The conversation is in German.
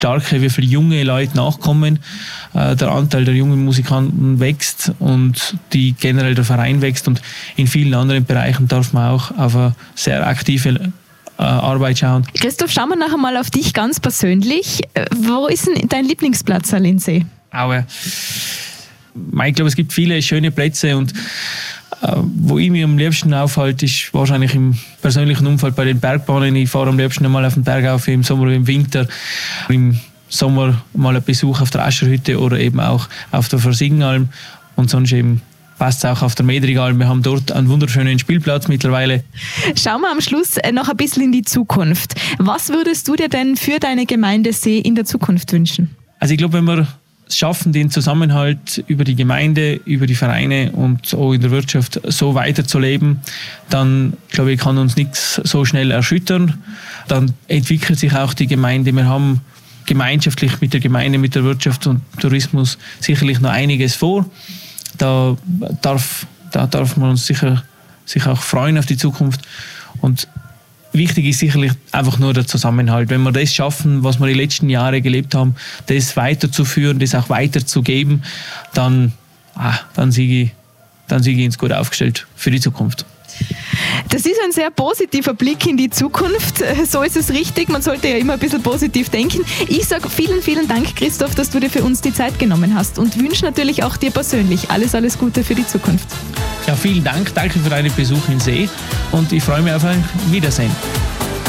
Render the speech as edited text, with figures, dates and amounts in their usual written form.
starke, wie viele junge Leute nachkommen. Der Anteil der jungen Musikanten wächst und generell der Verein wächst, und in vielen anderen Bereichen darf man auch auf eine sehr aktive Arbeit schauen. Christoph, schauen wir nachher mal auf dich ganz persönlich. Wo ist denn dein Lieblingsplatz an Lindsee? Aue. Ich glaube, es gibt viele schöne Plätze, und wo ich mich am liebsten aufhalte, ist wahrscheinlich im persönlichen Umfeld bei den Bergbahnen. Ich fahre am liebsten mal auf den Berg auf, im Sommer oder im Winter. Im Sommer mal ein Besuch auf der Ascherhütte oder eben auch auf der Versingenalm, und sonst eben passt es auch auf der Medrigalm. Wir haben dort einen wunderschönen Spielplatz mittlerweile. Schauen wir am Schluss noch ein bisschen in die Zukunft. Was würdest du dir denn für deine Gemeinde See in der Zukunft wünschen? Also ich glaube, wenn wir es schaffen, den Zusammenhalt über die Gemeinde, über die Vereine und auch in der Wirtschaft so weiterzuleben, dann, glaube ich, kann uns nichts so schnell erschüttern. Dann entwickelt sich auch die Gemeinde. Wir haben gemeinschaftlich mit der Gemeinde, mit der Wirtschaft und Tourismus sicherlich noch einiges vor. Da darf man uns sicher sich auch freuen auf die Zukunft. Und wichtig ist sicherlich einfach nur der Zusammenhalt. Wenn wir das schaffen, was wir die letzten Jahre gelebt haben, das weiterzuführen, das auch weiterzugeben, dann sehe ich uns gut aufgestellt für die Zukunft. Das ist ein sehr positiver Blick in die Zukunft. So ist es richtig. Man sollte ja immer ein bisschen positiv denken. Ich sage vielen, vielen Dank, Christoph, dass du dir für uns die Zeit genommen hast, und wünsche natürlich auch dir persönlich alles Gute für die Zukunft. Ja, vielen Dank. Danke für deinen Besuch in See, und ich freue mich auf ein Wiedersehen.